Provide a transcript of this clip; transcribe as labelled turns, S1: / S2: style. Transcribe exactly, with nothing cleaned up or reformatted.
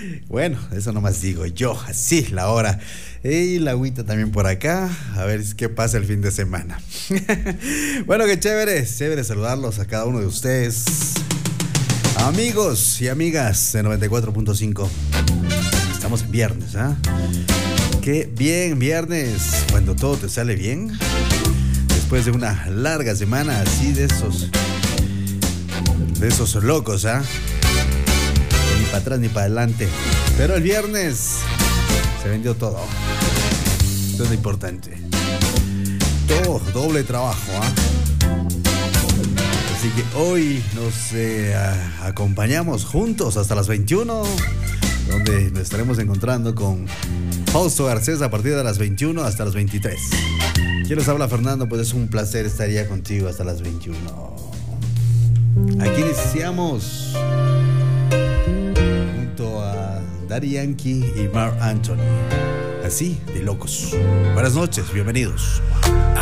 S1: Bueno, eso nomás digo yo, así la hora. Y la agüita también por acá, a ver qué pasa el fin de semana. Bueno, qué chévere, chévere saludarlos a cada uno de ustedes. Amigos y amigas de noventa y cuatro punto cinco. Estamos en viernes, ¿ah? ¿eh? Qué bien, viernes, cuando todo te sale bien. Después de una larga semana así de esos, de esos locos, ¿ah? ¿eh? Ni para atrás ni para adelante. Pero el viernes se vendió todo. Eso es lo importante. Todo, doble trabajo, ¿ah? ¿eh? Así que hoy nos eh, a, acompañamos juntos hasta las veintiuno, donde nos estaremos encontrando con Fausto Garcés a partir de las veintiuno hasta las veintitrés. ¿Quién les habla, Fernando? Pues es un placer estar ya contigo hasta las veintiuno. Aquí iniciamos junto a Daddy Yankee y Marc Anthony. Así de locos. Buenas noches, bienvenidos.